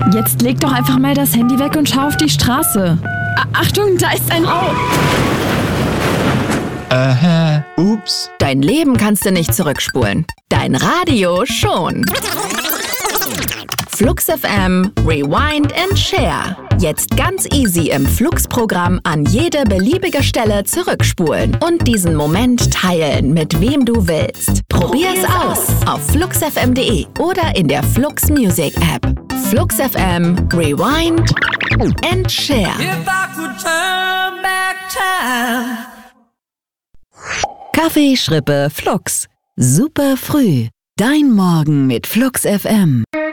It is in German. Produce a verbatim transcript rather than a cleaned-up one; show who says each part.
Speaker 1: Jetzt leg doch einfach mal das Handy weg und schau auf die Straße. A- Achtung, da ist ein Auto.
Speaker 2: Aha, ups.
Speaker 3: Dein Leben kannst du nicht zurückspulen. Dein Radio schon. Flux F M, Rewind and Share. Jetzt ganz easy im Flux-Programm an jede beliebige Stelle zurückspulen und diesen Moment teilen, mit wem du willst. Probier's aus auf flux f m punkt de oder in der Flux Music App. Flux F M, Rewind and Share.
Speaker 4: If I could turn back time.
Speaker 3: Kaffee, Schrippe, Flux. Super früh. Dein Morgen mit Flux F M.